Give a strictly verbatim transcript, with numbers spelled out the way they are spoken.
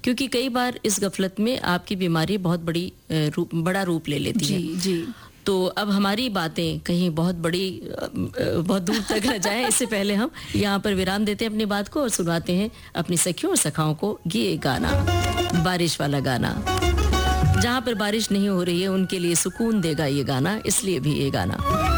क्योंकि कई बार इस गफलत में आपकी बीमारी बहुत बड़ी रूप बड़ा रूप ले लेती है। जी जी। तो अब हमारी बातें कहीं बहुत बड़ी बहुत दूर तक न जाए, इससे पहले हम यहाँ पर विराम देते हैं अपनी बात को और सुनाते हैं अपनी सखियों और सखाओं को ये गाना, बारिश वाला गाना। जहाँ पर बारिश नहीं हो रही है उनके लिए सुकून देगा ये गाना, इसलिए भी ये गाना।